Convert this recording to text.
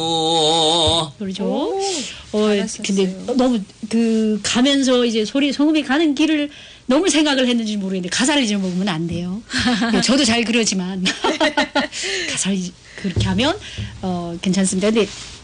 그렇죠. 근데 너무 가면서 이제 성음이 가는 길을 너무 생각을 했는지 모르겠는데 가사를 잊어먹으면 안 돼요. 저도 잘 그러지만 가사를 그렇게 하면 괜찮습니다. 근데